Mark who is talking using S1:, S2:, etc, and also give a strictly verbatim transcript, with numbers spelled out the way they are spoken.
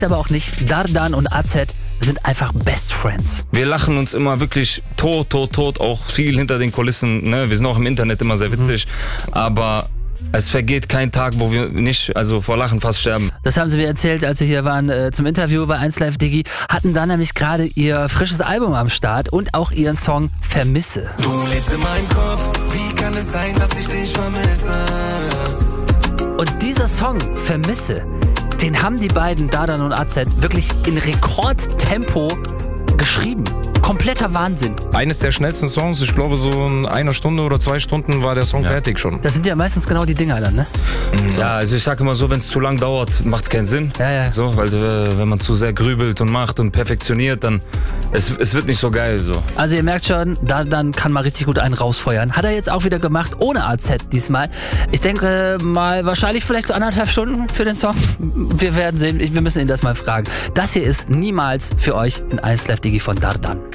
S1: aber auch nicht. Dardan und A Z sind einfach Best Friends.
S2: Wir lachen uns immer wirklich tot, tot, tot, auch viel hinter den Kulissen. Ne? Wir sind auch im Internet immer sehr witzig, mhm. aber es vergeht kein Tag, wo wir nicht, also vor Lachen fast sterben.
S1: Das haben sie mir erzählt, als sie hier waren äh, zum Interview bei eins Live Digi, hatten dann nämlich gerade ihr frisches Album am Start und auch ihren Song Vermisse.
S3: Du lebst in meinem Kopf, wie kann es sein, dass ich dich vermisse?
S1: Und dieser Song Vermisse, den haben die beiden, Dardan und A Z, wirklich in Rekordtempo geschrieben. Kompletter Wahnsinn.
S4: Eines der schnellsten Songs, ich glaube so in einer Stunde oder zwei Stunden war der Song ja. fertig schon.
S1: Das sind ja meistens genau die Dinger dann, ne?
S2: Ja, also ich sage immer so, wenn es zu lang dauert, macht es keinen Sinn.
S1: Ja, ja.
S2: So, weil äh, wenn man zu sehr grübelt und macht und perfektioniert, dann es, es wird nicht so geil. So.
S1: Also ihr merkt schon, Dardan kann mal richtig gut einen rausfeuern. Hat er jetzt auch wieder gemacht, ohne A Z diesmal. Ich denke mal, wahrscheinlich vielleicht so anderthalb Stunden für den Song. Wir werden sehen, wir müssen ihn das mal fragen. Das hier ist Niemals für euch in eins Live Digi von Dardan.